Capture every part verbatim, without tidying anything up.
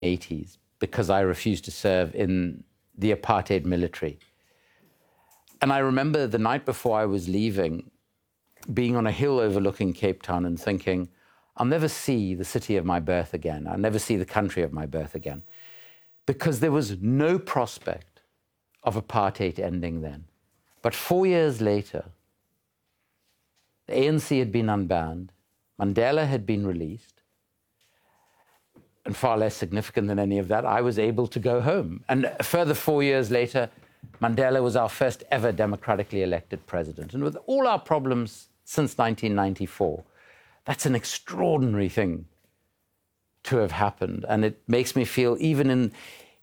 eighties because I refused to serve in the apartheid military. And I remember the night before I was leaving, being on a hill overlooking Cape Town and thinking, I'll never see the city of my birth again. I'll never see the country of my birth again. Because there was no prospect of apartheid ending then. But four years later, the A N C had been unbanned, Mandela had been released, and far less significant than any of that, I was able to go home. And a further four years later, Mandela was our first ever democratically elected president. And with all our problems since nineteen ninety-four, that's an extraordinary thing to have happened. And it makes me feel, even in,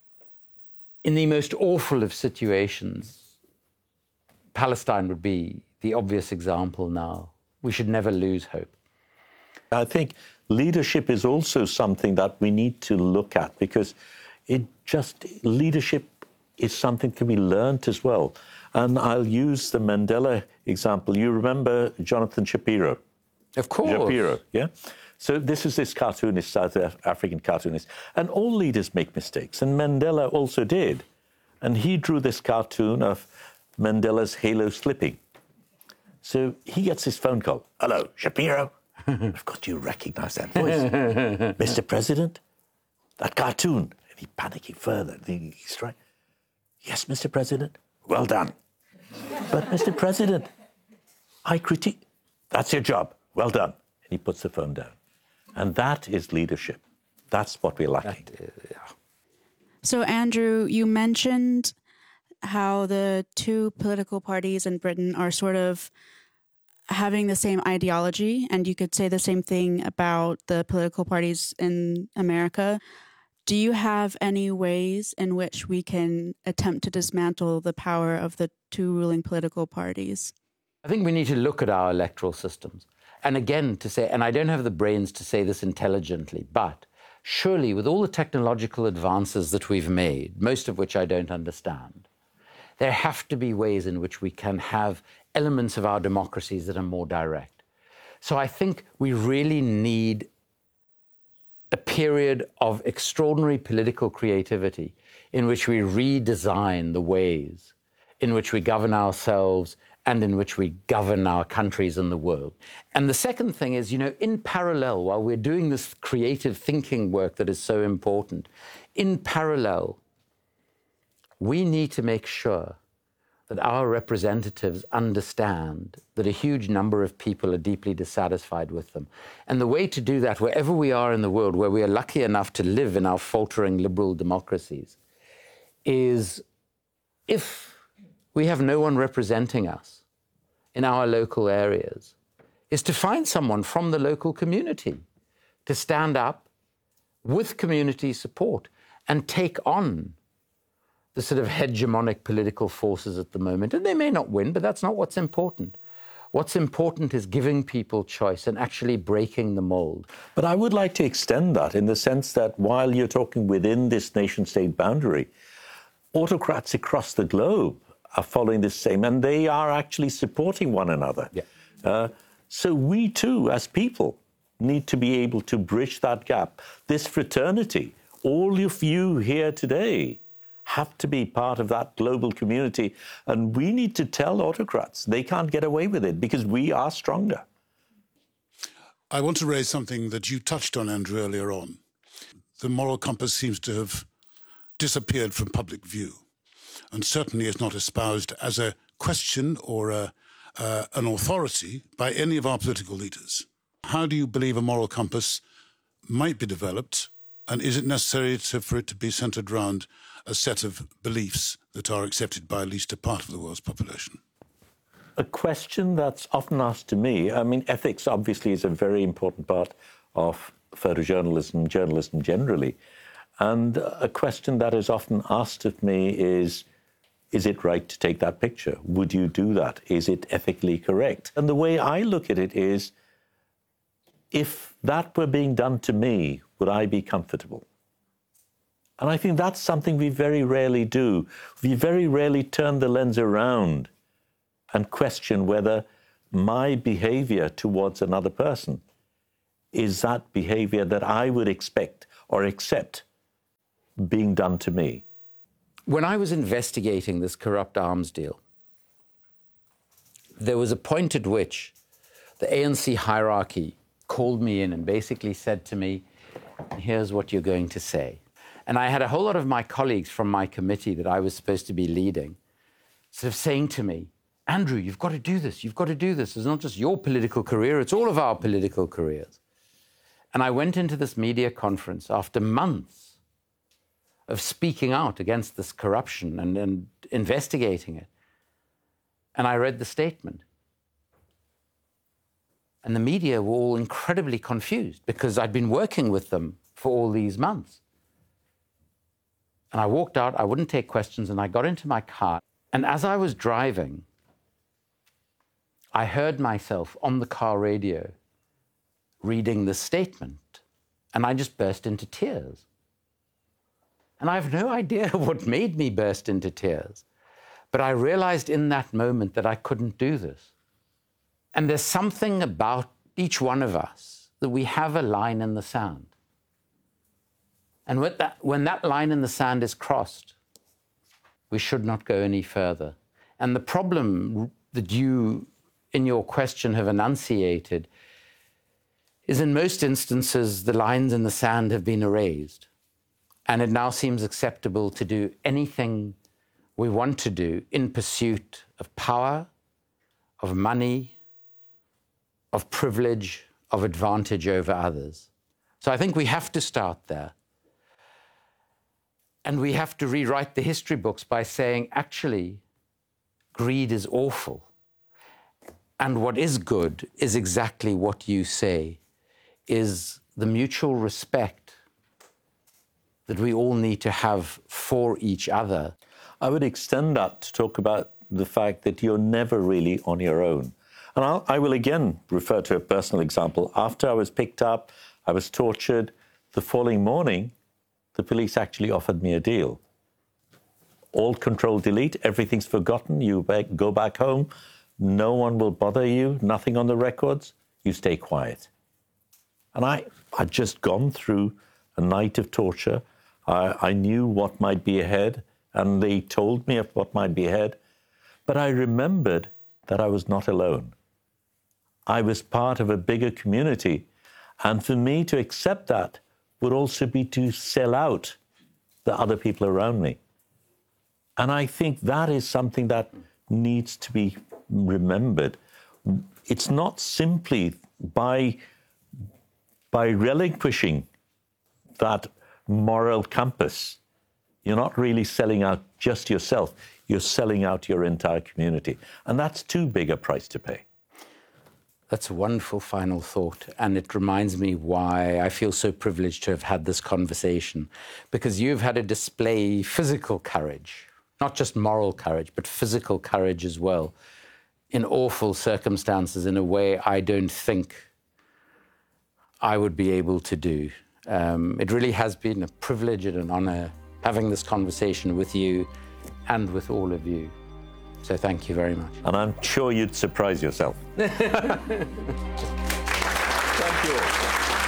in the most awful of situations, Palestine would be the obvious example now. We should never lose hope. I think leadership is also something that we need to look at, because it just, leadership is something that can be learnt as well. And I'll use the Mandela example. You remember Jonathan Shapiro? Of course. Shapiro, yeah? So this is this cartoonist, South African cartoonist. And all leaders make mistakes, and Mandela also did. And he drew this cartoon of Mandela's halo slipping. So he gets his phone call. Hello, Shapiro? Of course, you recognize that voice. Mister President, that cartoon. And he's panicking further. He's right. Yes, Mister President, well done. But, Mister President, I critique. That's your job. Well done. And he puts the phone down. And that is leadership. That's what we're lacking. That, uh, yeah. So, Andrew, you mentioned how the two political parties in Britain are sort of having the same ideology, and you could say the same thing about the political parties in America. Do you have any ways in which we can attempt to dismantle the power of the two ruling political parties? I think we need to look at our electoral systems. And again, to say, and I don't have the brains to say this intelligently, but surely with all the technological advances that we've made, most of which I don't understand, there have to be ways in which we can have elements of our democracies that are more direct. So I think we really need a period of extraordinary political creativity in which we redesign the ways in which we govern ourselves and in which we govern our countries and the world. And the second thing is, you know, in parallel, while we're doing this creative thinking work that is so important, in parallel, we need to make sure that our representatives understand that a huge number of people are deeply dissatisfied with them. And the way to do that, wherever we are in the world, where we are lucky enough to live in our faltering liberal democracies, is if we have no one representing us in our local areas, is to find someone from the local community to stand up with community support and take on the sort of hegemonic political forces at the moment. And they may not win, but that's not what's important. What's important is giving people choice and actually breaking the mold. But I would like to extend that in the sense that while you're talking within this nation-state boundary, autocrats across the globe are following this same, and they are actually supporting one another. Yeah. Uh, so we too, as people, need to be able to bridge that gap. This fraternity, all of you here today, have to be part of that global community. And we need to tell autocrats they can't get away with it because we are stronger. I want to raise something that you touched on, Andrew, earlier on. The moral compass seems to have disappeared from public view, and certainly is not espoused as a question or a, uh, an authority by any of our political leaders. How do you believe a moral compass might be developed, and is it necessary to, for it to be centred around a set of beliefs that are accepted by at least a part of the world's population? A question that's often asked to me, I mean, ethics obviously is a very important part of photojournalism, journalism generally. And a question that is often asked of me is, is it right to take that picture? Would you do that? Is it ethically correct? And the way I look at it is, if that were being done to me, would I be comfortable? And I think that's something we very rarely do. We very rarely turn the lens around and question whether my behavior towards another person is that behavior that I would expect or accept being done to me. When I was investigating this corrupt arms deal, there was a point at which the A N C hierarchy called me in and basically said to me, here's what you're going to say. And I had a whole lot of my colleagues from my committee that I was supposed to be leading sort of saying to me, Andrew, you've got to do this, you've got to do this. It's not just your political career, it's all of our political careers. And I went into this media conference after months of speaking out against this corruption and, and investigating it. And I read the statement. And the media were all incredibly confused because I'd been working with them for all these months. And I walked out, I wouldn't take questions, and I got into my car. And as I was driving, I heard myself on the car radio reading the statement, and I just burst into tears. And I have no idea what made me burst into tears, but I realized in that moment that I couldn't do this. And there's something about each one of us that we have a line in the sand. And with that, when that line in the sand is crossed, we should not go any further. And the problem that you, in your question, have enunciated is in most instances, the lines in the sand have been erased. And it now seems acceptable to do anything we want to do in pursuit of power, of money, of privilege, of advantage over others. So I think we have to start there. And we have to rewrite the history books by saying, actually, greed is awful. And what is good is exactly what you say, is the mutual respect that we all need to have for each other. I would extend that to talk about the fact that you're never really on your own. And I'll, I will again refer to a personal example. After I was picked up, I was tortured. The following morning, the police actually offered me a deal. All control delete, everything's forgotten. You back, go back home. No one will bother you, nothing on the records. You stay quiet. And I, I'd just gone through a night of torture. I, I knew what might be ahead, and they told me of what might be ahead. But I remembered that I was not alone. I was part of a bigger community. And for me to accept that would also be to sell out the other people around me. And I think that is something that needs to be remembered. It's not simply by, by relinquishing that moral compass. You're not really selling out just yourself. You're selling out your entire community. And that's too big a price to pay. That's a wonderful final thought. And it reminds me why I feel so privileged to have had this conversation. Because you've had to display physical courage, not just moral courage, but physical courage as well, in awful circumstances in a way I don't think I would be able to do. Um, it really has been a privilege and an honor having this conversation with you and with all of you. So thank you very much. And I'm sure you'd surprise yourself. Thank you.